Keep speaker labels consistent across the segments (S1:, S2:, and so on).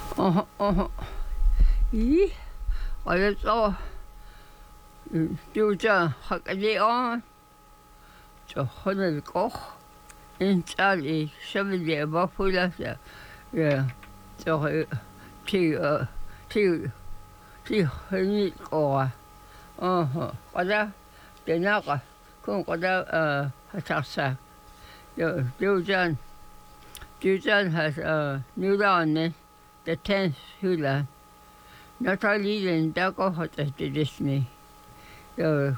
S1: I, og jeg tror, du så har det år, så holder det godt. Indtil så vil jeg bare følge sig. Ja, så til højt år. Og der, det er kun og der har sagt sig. Det er sådan, has Newland, the 10th hula. Not only in Dago hot at the Disney. So,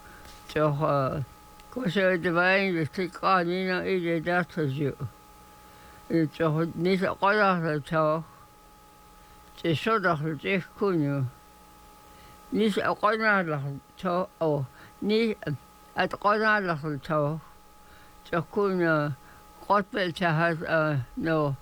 S1: because divine, the sick on in a that was you. It's a nice other talk. The sort of the Kuno. Nis a corner talk, or ni at corner talk. So Kuno. Rotwelter has no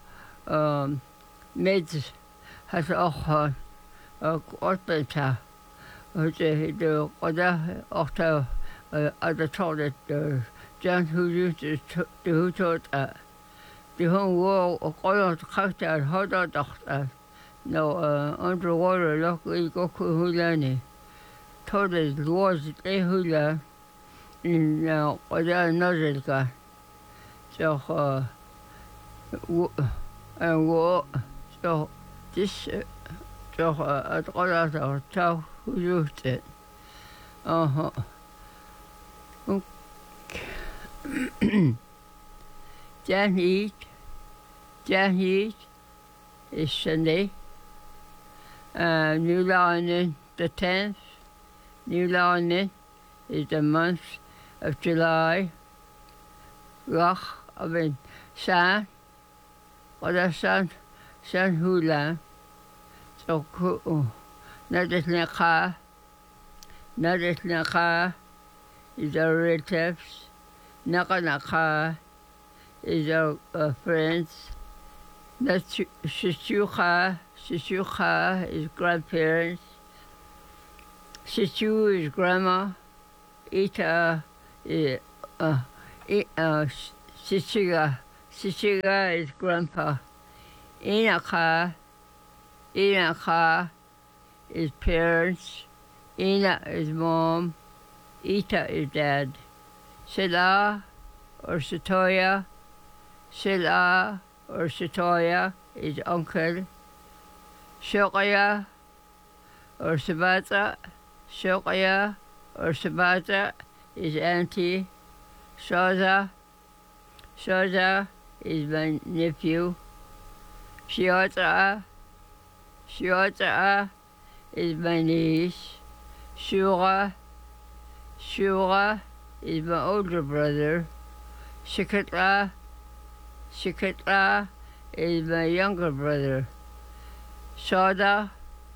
S1: maids has auch Rotwelter. The other after the toilet, John who used to who taught the whole world of all character how that no underwater look we go hulani. Toilet was a hula in other nozzle. So, so this, at all our town who used it. Jan Heat is Sunday. New London, the 10th. New London is the month of July. Roch. I mean, San, or the San Hula. So, Nadisnaka is our relatives. Nakanaka is our friends. Shishuka is grandparents. Shishu is grandma. Ita is Shishiga is grandpa. Inaka is parents. Ina is mom. Ita is dad. Sila or Satoya is uncle. Shokaya or Sabata is auntie. Shaza is my nephew. Shiota is my niece. Shura is my older brother. Shikatra is my younger brother. Shada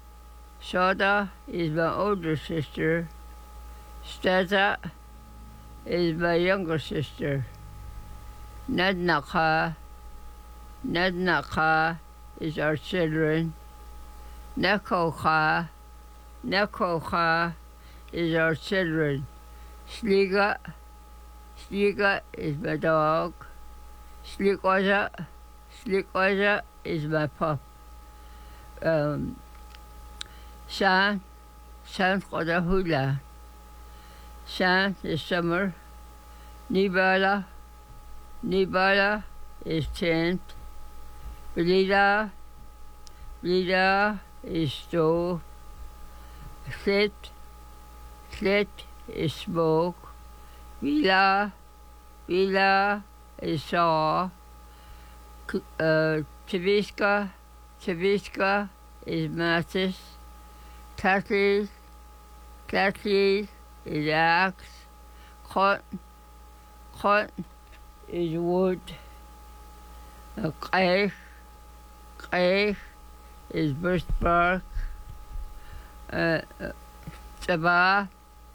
S1: is my older sister. Staza is my younger sister. Nadnaka is our children. Nekocha is our children. Sliga is my dog. Slikwaza is my pup. San Kodahula. San is summer. Nibala is tent. Blida is stove. Slit is smoke. Vila is saw. Chaviska is matches. Catleys is axe. Cotton is wood. Qaich is birch bark. Taba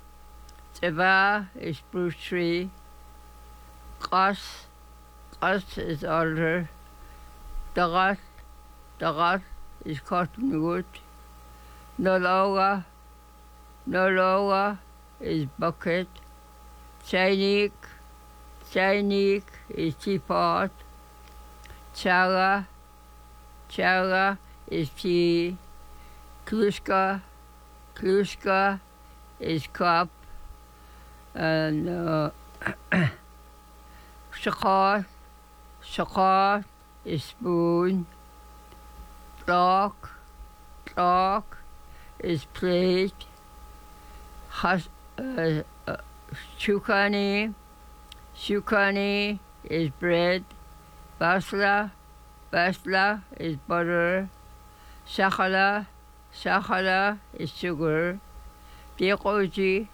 S1: is spruce tree. Qas is alder. Dagat is cottonwood. Nologa is bucket. Chainik is teapot. Chaga is tea. Kluska is cup. And shakar is spoon. Talk is plate. Shukani is bread. Basla is butter. Shakhala is sugar. Diqoji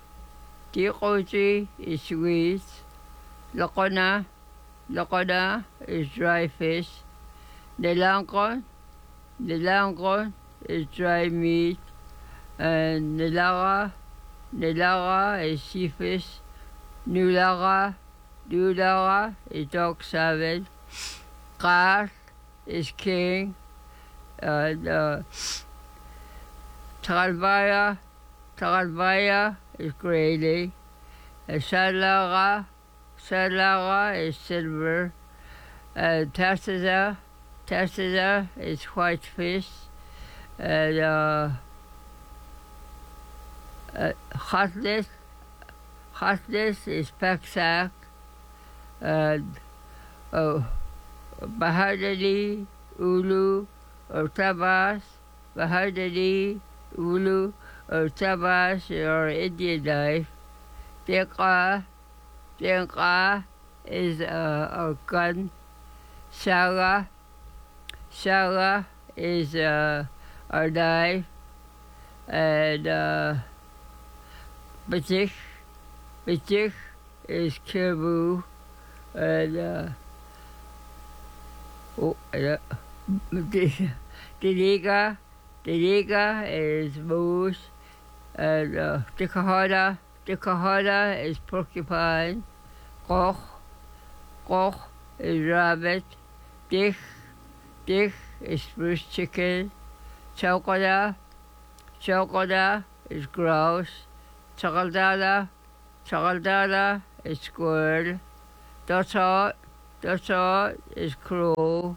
S1: is sweet. Lakona is dry fish. Nelangkon is dry meat. And Nilaga is sea fish. Nulaga is dog salad. Kar is king. Tagalvaya is gravy. Salaga is silver. Tassada is white fish. And Hotness is paksak. And Bahadali, Ulu, or Tabas. Bahadali, Ulu, or Tabas, or Indian knife. Tenka is a gun. Saga is our knife. And Batik is caribou. And Diliga is moose. And Tikahada is porcupine. Koch is rabbit. Dich is spruce chicken. Chowkada is grouse. Chagaldada is squirrel. Dotsa is crow.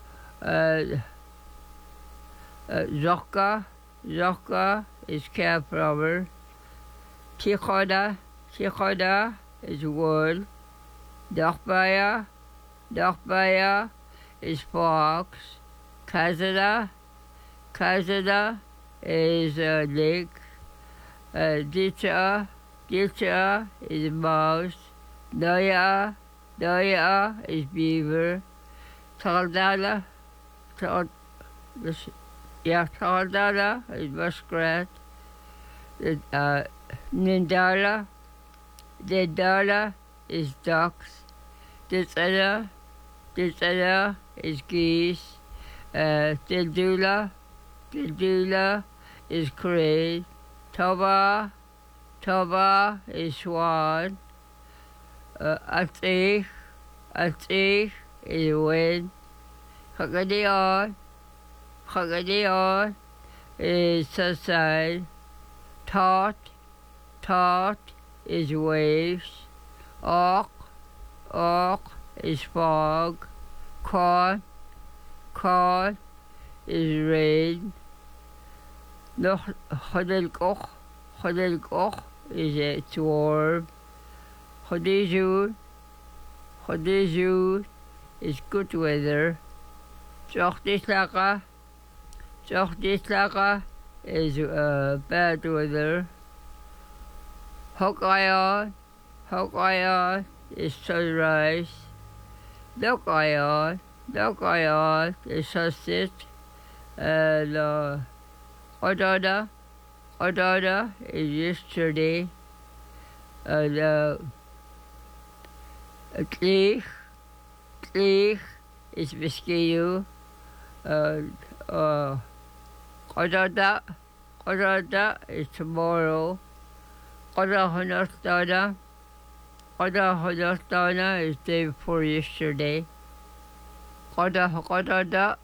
S1: Zokka is calf rubber. Tikhada is wool. Dakhbaya is fox. Kazada is lake. Ditcha is mouse. Daya is beaver. Taldala is muskrat. Nindala is ducks. Ditsada is geese. Dildula is crane. Toba is swan. Atik is wind. Hagadion is sunshine. Tot is waves. Orc is fog. Corn is rain. Chodelkoch is a swarm. Chodejur is good weather. Chokdislaka is bad weather. Hokayon is sunrise. Lokayon is sunset. And Odada is yesterday. And Tlich is mosquito. Odada is tomorrow. Oda Honostana is day before yesterday. Hodada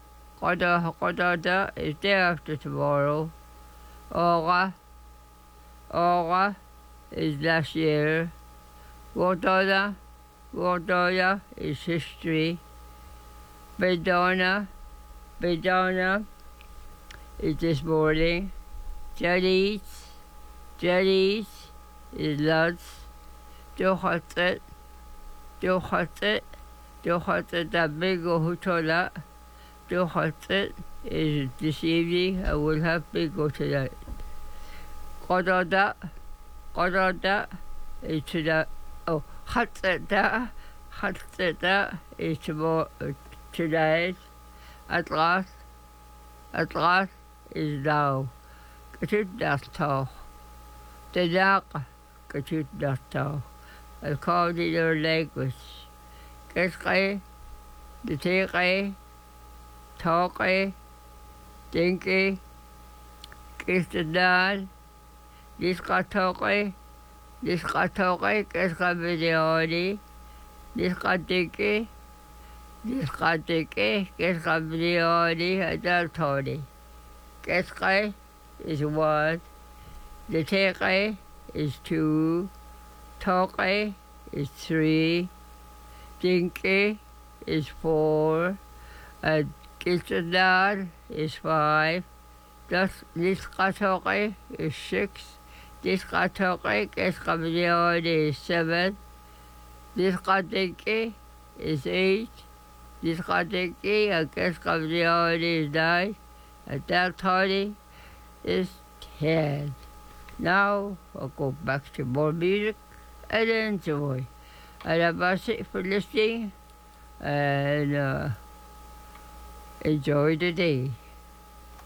S1: is day after tomorrow. Ora is last year. Wardana is history. Bedana is this morning. Jellies is lots. Johatet that big hotola. Johatet is this evening. I will have bingo tonight. Qadada is tonight. Oh, Hatseta is tomorrow, tonight. Atlas is now. Katut Dachtal. The dark Katut Dachtal. I called in your language. Keske, the Teke, Talke, Dinky, Kistadan, Diskatoke, Keska Videoni, Diskatiki, Keska Videoni, Adultoni. Keske is 1, the Teke is 2, Talke is 3, Dinky is 4, and Kistadan is 5. Diskatoke is 6. Diskatoke, Keska Videoni is 7. Diskatiki is 8. Diskatiki and Keska Videoni is 9. And Daltoni is 10. Now I'll go back to more music and enjoy. And that's it for listening, and enjoy the day.